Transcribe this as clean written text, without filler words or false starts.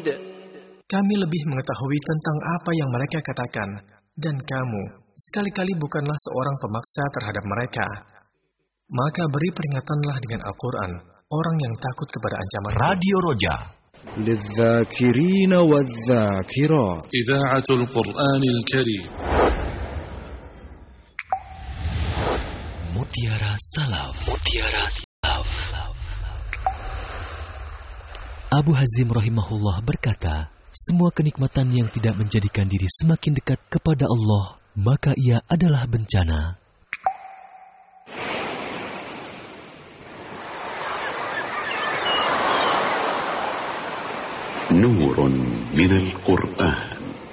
Kami lebih mengetahui tentang apa yang mereka katakan, dan kamu sekali-kali bukanlah seorang pemaksa terhadap mereka. Maka beri peringatanlah dengan Al-Quran orang yang takut kepada ancaman. Radio Roja, للذاكرين والذاكرات. إذاعة القرآن الكريم. Mutiara Salaf. Abu Hazim rahimahullah berkata, semua kenikmatan yang tidak menjadikan diri semakin dekat kepada Allah, maka ia adalah bencana. نور من القرآن.